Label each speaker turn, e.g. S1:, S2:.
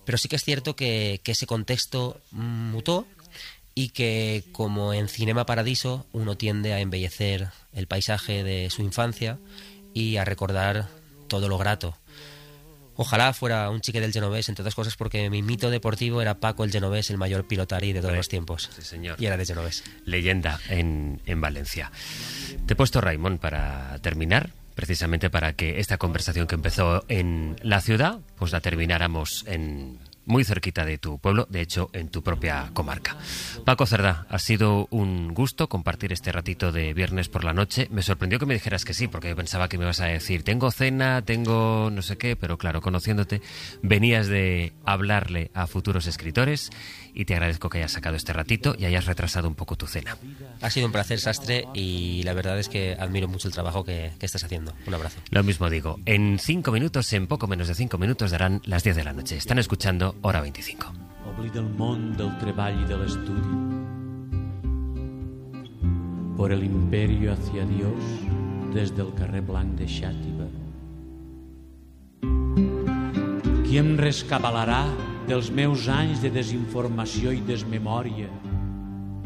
S1: Pero sí que es cierto que ese contexto mutó y que, como en Cinema Paradiso, uno tiende a embellecer el paisaje de su infancia y a recordar todo lo grato. Ojalá fuera un chique del Genovés, entre otras cosas porque mi mito deportivo era Paco el Genovés, el mayor pilotari de todos los tiempos.
S2: Sí, señor.
S1: Y era de Genovés.
S2: Leyenda en Valencia. Te he puesto, Raimon, para terminar, precisamente para que esta conversación que empezó en la ciudad, pues la termináramos muy cerquita de tu pueblo, de hecho, en tu propia comarca. Paco Cerdá, ha sido un gusto compartir este ratito de viernes por la noche. Me sorprendió que me dijeras que sí, porque yo pensaba que me ibas a decir, tengo cena, tengo no sé qué, pero claro, conociéndote, venías de hablarle a futuros escritores y te agradezco que hayas sacado este ratito y hayas retrasado un poco tu cena.
S1: Ha sido un placer, Sastre, y la verdad es que admiro mucho el trabajo que estás haciendo. Un abrazo.
S2: Lo mismo digo. En 5 minutos, en poco menos de 5 minutos, darán las 10 de la noche. Están escuchando Hora 25.
S3: Oblida el món del treball i de l'estudi. Por el imperio hacia Dios desde el carrer blanc de Xàtiva. Qui em rescabalarà dels meus anys de desinformació i desmemòria?